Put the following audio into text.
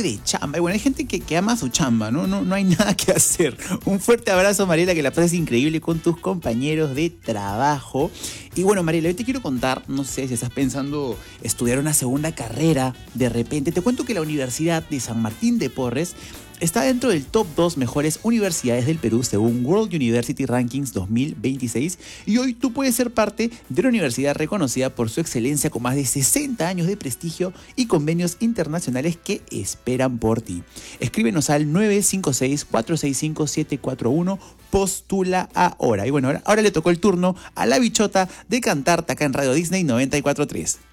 muy de chamba. Y bueno, hay gente que ama su chamba, ¿no? No hay nada que hacer. Un fuerte abrazo, Mariela, que la pases increíble con tus compañeros de trabajo. Y bueno, Mariela, yo te quiero contar, no sé si estás pensando estudiar una segunda carrera de repente. Te cuento que la Universidad de San Martín de Porres está dentro del top 2 mejores universidades del Perú según World University Rankings 2026 y hoy tú puedes ser parte de una universidad reconocida por su excelencia con más de 60 años de prestigio y convenios internacionales que esperan por ti. Escríbenos al 956-465-741, postula ahora. Y bueno, ahora le tocó el turno a la bichota de cantarte acá en Radio Disney 94.3.